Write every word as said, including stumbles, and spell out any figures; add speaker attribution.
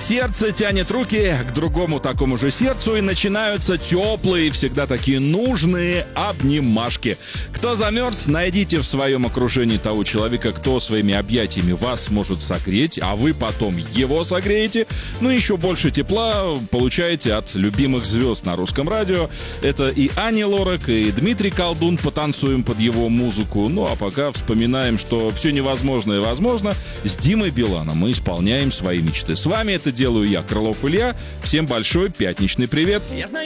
Speaker 1: Сердце тянет руки к другому такому же сердцу, и начинаются теплые, всегда такие нужные обнимашки. Кто замерз, найдите в своем окружении того человека, кто своими объятиями вас может согреть, а вы потом его согреете. Ну и еще больше тепла получаете от любимых звезд на русском радио. Это и Ани Лорак, и Дмитрий Колдун. Потанцуем под его музыку. Ну а пока вспоминаем, что все невозможное возможно. С Димой Биланом мы исполняем свои мечты. С вами это делаю я, Крылов Илья. Всем большой пятничный привет.